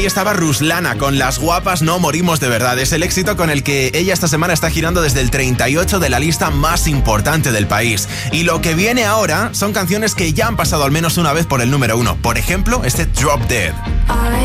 Ahí estaba Ruslana con Las guapas no morimos de verdad. Es el éxito con el que ella esta semana está girando desde el 38 de la lista más importante del país. Y lo que viene ahora son canciones que ya han pasado al menos una vez por el número 1. Por ejemplo, este Drop Dead.